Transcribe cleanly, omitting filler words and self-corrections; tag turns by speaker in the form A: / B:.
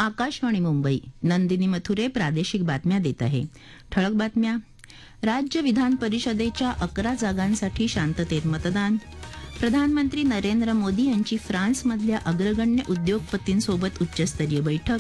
A: आकाशवाणी मुंबई. नंदिनी मथुरे प्रादेशिक बातम्या देत आहे. ठळक बातम्या. राज्य विधान परिषदेच्या 11 जागांसाठी शांततेत मतदान. प्रधानमंत्री नरेंद्र मोदी यांची फ्रान्समधल्या अग्रगण्य उद्योगपतींसोबत उच्चस्तरीय बैठक.